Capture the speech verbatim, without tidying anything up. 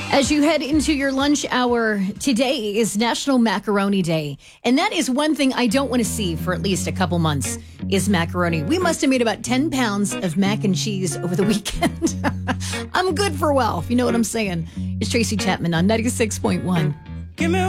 As you head into your lunch hour, today is National Macaroni Day. And that is one thing I don't want to see for at least a couple months is macaroni. We must have made about ten pounds of mac and cheese over the weekend. I'm good for well, if you know what I'm saying. It's Tracy Chapman on ninety-six point one. Give me